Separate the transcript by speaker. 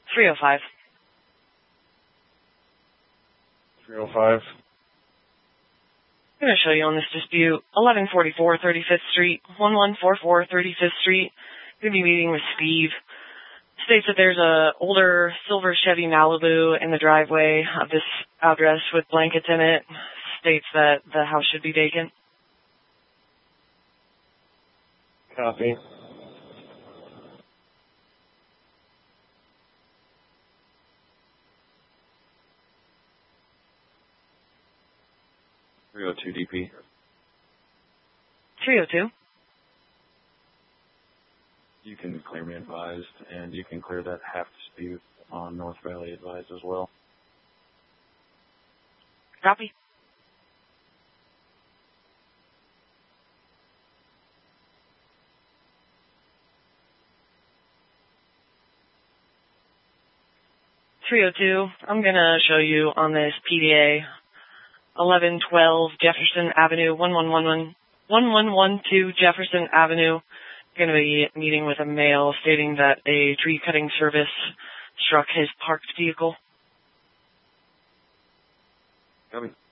Speaker 1: 305.
Speaker 2: 305.
Speaker 1: I'm going to show you on this dispute, 1144 35th Street, 1144 35th Street. Going to be meeting with Steve. States that there's a older silver Chevy Malibu in the driveway of this address with blankets in it. States that the house should be vacant.
Speaker 2: Copy.
Speaker 3: .302 DP.
Speaker 1: 302.
Speaker 3: You can clear me advised, and you can clear that half dispute on North Valley advised as well.
Speaker 1: Copy. I'm going to show you on this PDA 1112 Jefferson Avenue, 1112 Jefferson Avenue. Going to be meeting with a male stating that a tree cutting service struck his parked vehicle.
Speaker 3: Copy.